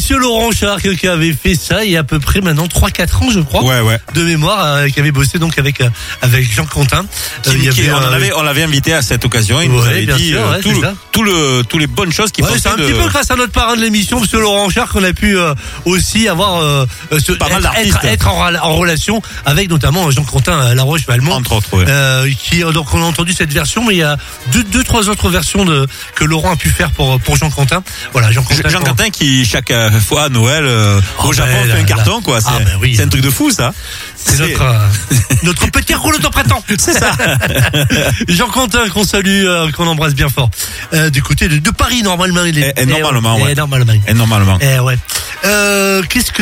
Monsieur Laurent Charque qui avait fait ça il y a à peu près maintenant 3-4 ans, je crois. Ouais. De mémoire, qui avait bossé donc avec Jean Quentin. On l'avait invité à cette occasion. Il nous avait dit tous les bonnes choses qu'il pensait. C'est un petit peu grâce à notre parrain de l'émission, Monsieur Laurent Charque, qu'on a pu aussi avoir pas mal d'artistes. Être en relation avec notamment Jean Quentin Laroche-Valmont. Entre autres, ouais. Donc on a entendu cette version, mais il y a deux, trois autres versions que Laurent a pu faire pour Jean Quentin. Voilà, Jean Quentin qui chaque fois à Noël au Japon fait un carton, quoi. C'est un truc de fou, ça. C'est notre petit rouleau de printemps. C'est ça. Jean Quentin qu'on salue, qu'on embrasse bien fort. Du côté de Paris, normalement, il est. Normalement. Normalement. Normalement. Ouais. Qu'est-ce que